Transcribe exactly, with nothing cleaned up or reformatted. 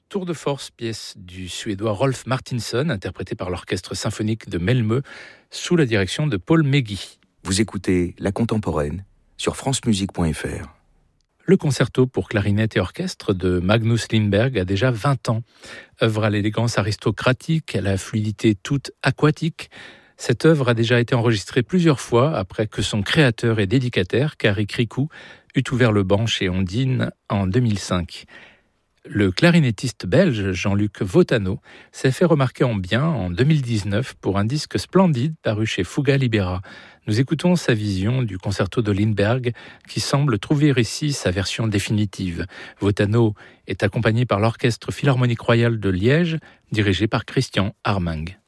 Tour de force, pièce du Suédois Rolf Martinsson, interprétée par l'Orchestre symphonique de Malmö, sous la direction de Paul Meggy. Vous écoutez La Contemporaine sur france musique point f r. Le concerto pour clarinette et orchestre de Magnus Lindberg a déjà vingt ans. Œuvre à l'élégance aristocratique, à la fluidité toute aquatique, cette œuvre a déjà été enregistrée plusieurs fois après que son créateur et dédicataire, Kari Krikou, eut ouvert le banc chez Ondine en deux mille cinq. Le clarinettiste belge Jean-Luc Vautano s'est fait remarquer en bien en deux mille dix-neuf pour un disque splendide paru chez Fuga Libera. Nous écoutons sa vision du concerto de Lindberg qui semble trouver ici sa version définitive. Vautano est accompagné par l'Orchestre Philharmonique Royal de Liège, dirigé par Christian Armang.